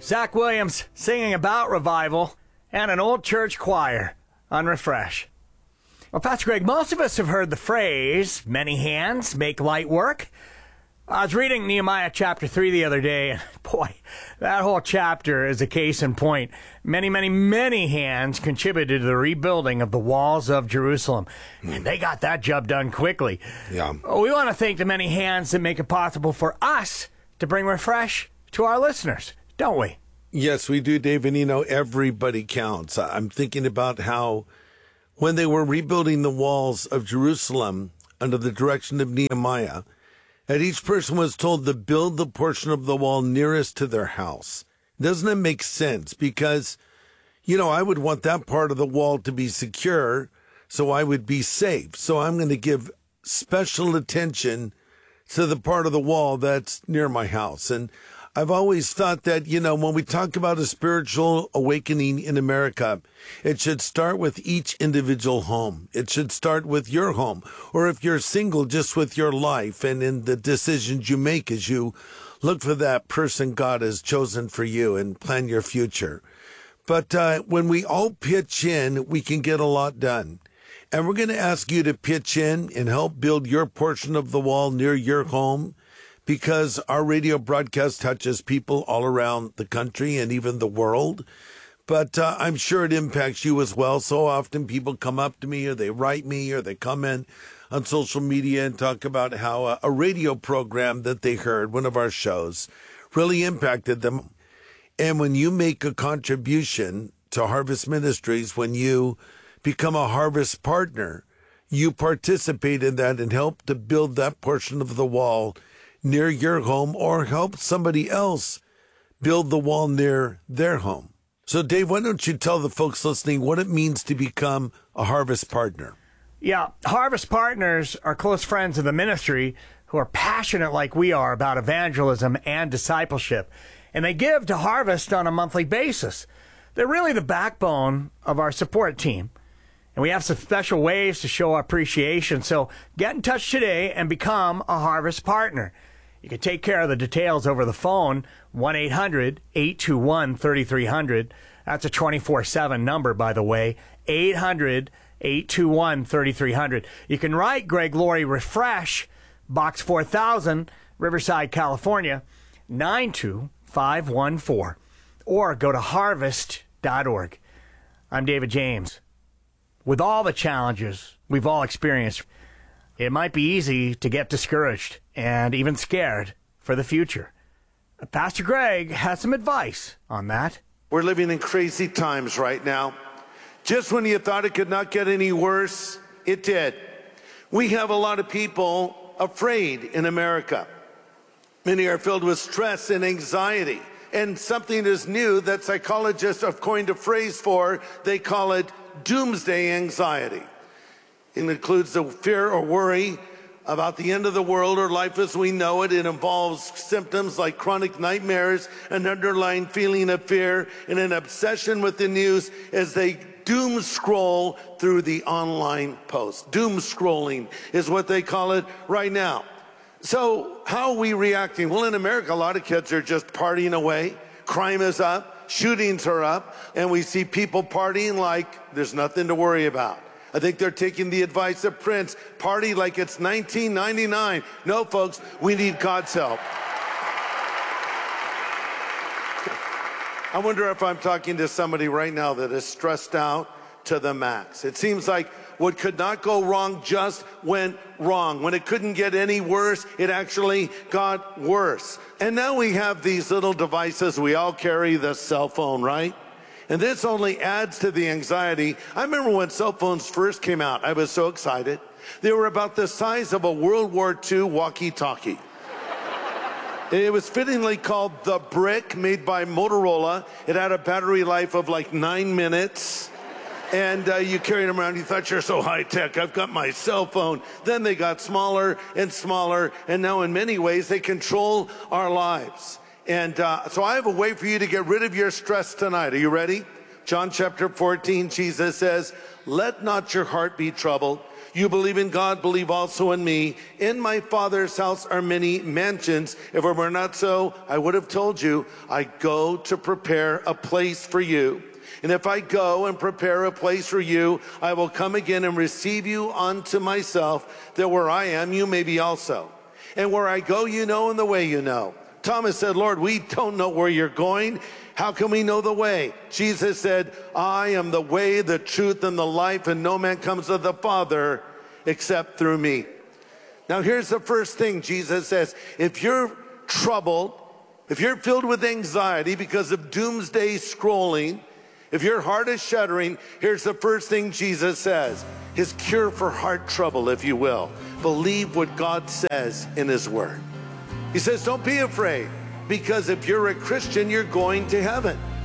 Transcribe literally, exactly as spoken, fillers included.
Zach Williams singing about revival, and an old church choir on Refresh. Well, Pastor Greg, most of us have heard the phrase, many hands make light work. I was reading Nehemiah chapter three the other day, and boy, that whole chapter is a case in point. Many, many, many hands contributed to the rebuilding of the walls of Jerusalem, and they got that job done quickly. Yeah. We want to thank the many hands that make it possible for us to bring Refresh to our listeners, don't we? Yes, we do, Dave. And, you know, everybody counts. I'm thinking about how when they were rebuilding the walls of Jerusalem under the direction of Nehemiah, and each person was told to build the portion of the wall nearest to their house. Doesn't it make sense? Because, you know, I would want that part of the wall to be secure so I would be safe. So I'm going to give special attention to the part of the wall that's near my house. And I've always thought that, you know, when we talk about a spiritual awakening in America, it should start with each individual home. It should start with your home. Or if you're single, just with your life and in the decisions you make as you look for that person God has chosen for you and plan your future. But uh, when we all pitch in, we can get a lot done. And we're going to ask you to pitch in and help build your portion of the wall near your home, because our radio broadcast touches people all around the country and even the world. But uh, I'm sure it impacts you as well. So often people come up to me or they write me or they comment on social media and talk about how a, a radio program that they heard, one of our shows, really impacted them. And when you make a contribution to Harvest Ministries, when you become a Harvest partner, you participate in that and help to build that portion of the wall near your home, or help somebody else build the wall near their home. So, Dave, why don't you tell the folks listening what it means to become a Harvest partner? Yeah, Harvest partners are close friends of the ministry who are passionate like we are about evangelism and discipleship, and they give to Harvest on a monthly basis. They're really the backbone of our support team, and we have some special ways to show our appreciation. So get in touch today and become a Harvest partner. You can take care of the details over the phone, one eight hundred, eight two one, three three zero zero. That's a twenty-four seven number, by the way, eight hundred, eight two one, three three zero zero. You can write Greg Laurie Refresh, Box four thousand, Riverside, California, nine two five one four, or go to harvest dot org. I'm David James. With all the challenges we've all experienced, it might be easy to get discouraged and even scared for the future. Pastor Greg has some advice on that. We're living in crazy times right now. Just when you thought it could not get any worse, it did. We have a lot of people afraid in America. Many are filled with stress and anxiety. And something is new that psychologists have coined a phrase for. They call it doomsday anxiety. It includes the fear or worry about the end of the world or life as we know it. It involves symptoms like chronic nightmares, an underlying feeling of fear, and an obsession with the news as they doom scroll through the online posts. Doom scrolling is what they call it right now. So how are we reacting? Well, in America, a lot of kids are just partying away. Crime is up, shootings are up, and we see people partying like there's nothing to worry about. I think they're taking the advice of Prince, party like it's nineteen ninety-nine. No, folks, we need God's help. I wonder if I'm talking to somebody right now that is stressed out to the max. It seems like what could not go wrong just went wrong. When it couldn't get any worse, it actually got worse. And now we have these little devices. We all carry the cell phone, right? And this only adds to the anxiety. I remember when cell phones first came out, I was so excited. They were about the size of a World War Two walkie-talkie. It was fittingly called the Brick, made by Motorola. It had a battery life of like nine minutes. And uh, you carried them around. You thought you're so high-tech. I've got my cell phone. Then they got smaller and smaller. And now in many ways, they control our lives. And uh, so I have a way for you to get rid of your stress tonight. Are you ready? John chapter fourteen, Jesus says, "Let not your heart be troubled. You believe in God, believe also in me. In my Father's house are many mansions. If it were not so, I would have told you, I go to prepare a place for you. And if I go and prepare a place for you, I will come again and receive you unto myself, that where I am, you may be also. And where I go, you know, and the way you know. Thomas said, Lord, we don't know where you're going. How can we know the way? Jesus said, I am the way, the truth, and the life, and no man comes to the Father except through me. Now here's the first thing Jesus says. If you're troubled, if you're filled with anxiety because of doomsday scrolling, if your heart is shuddering, here's the first thing Jesus says. His cure for heart trouble, if you will. Believe what God says in his word. He says, don't be afraid, because if you're a Christian, you're going to heaven.